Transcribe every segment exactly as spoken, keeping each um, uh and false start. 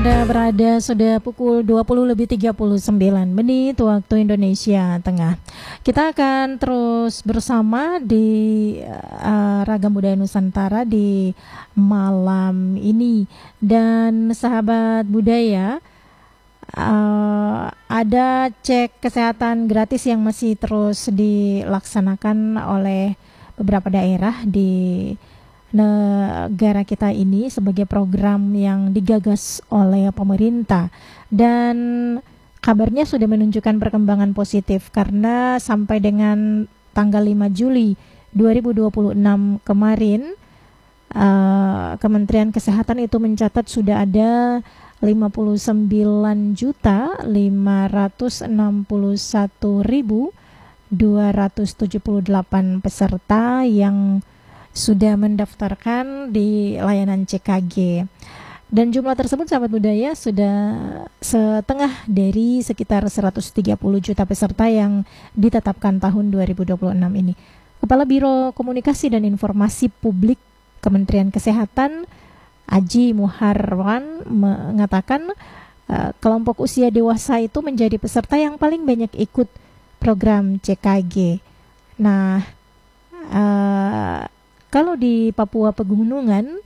Anda berada sudah pukul dua puluh lebih tiga puluh sembilan menit waktu Indonesia Tengah. Kita akan terus bersama di uh, Ragam Budaya Nusantara di malam ini. Dan sahabat budaya, uh, ada cek kesehatan gratis yang masih terus dilaksanakan oleh beberapa daerah di negara kita ini sebagai program yang digagas oleh pemerintah, dan kabarnya sudah menunjukkan perkembangan positif karena sampai dengan tanggal lima Juli dua ribu dua puluh enam kemarin uh, Kementerian Kesehatan itu mencatat sudah ada lima puluh sembilan juta lima ratus enam puluh satu ribu dua ratus tujuh puluh delapan peserta yang sudah mendaftarkan di layanan C K G. Dan jumlah tersebut sahabat budaya sudah setengah dari sekitar seratus tiga puluh juta peserta yang ditetapkan tahun dua ribu dua puluh enam ini. Kepala Biro Komunikasi dan Informasi Publik Kementerian Kesehatan Aji Muharwan mengatakan uh, kelompok usia dewasa itu menjadi peserta yang paling banyak ikut program C K G. Nah, uh, kalau di Papua Pegunungan,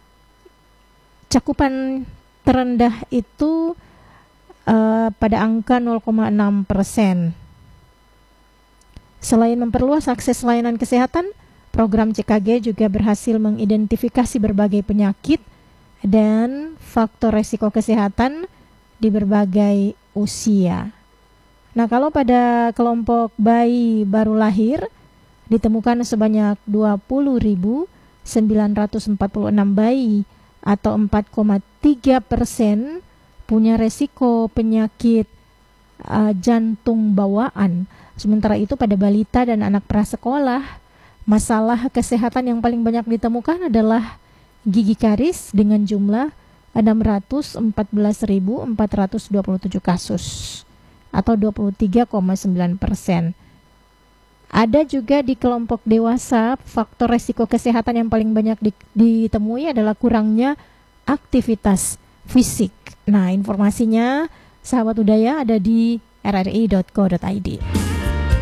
cakupan terendah itu uh, pada angka nol koma enam persen. Selain memperluas akses layanan kesehatan, program C K G juga berhasil mengidentifikasi berbagai penyakit dan faktor resiko kesehatan di berbagai usia. Nah, kalau pada kelompok bayi baru lahir, ditemukan sebanyak dua puluh ribu sembilan ratus empat puluh enam bayi atau empat koma tiga persen punya resiko penyakit uh, jantung bawaan. Sementara itu pada balita dan anak prasekolah, masalah kesehatan yang paling banyak ditemukan adalah gigi karis dengan jumlah enam ratus empat belas ribu empat ratus dua puluh tujuh kasus atau dua puluh tiga koma sembilan persen. Ada juga di kelompok dewasa, faktor resiko kesehatan yang paling banyak di, ditemui adalah kurangnya aktivitas fisik. Nah, informasinya sahabat budaya ada di r r i dot co dot i d.